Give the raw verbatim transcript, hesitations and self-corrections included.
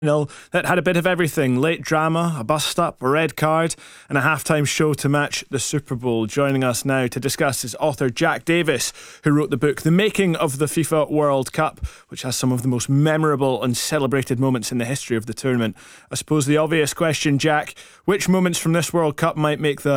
Final that had a bit of everything: late drama, a bust-up, a red card, and a halftime show to match the Super Bowl. Joining us now to discuss is author Jack Davis, who wrote the book The Making of the FIFA World Cup, which has some of the most memorable and celebrated moments in the history of the tournament. I suppose the obvious question, Jack, which moments from this World Cup might make the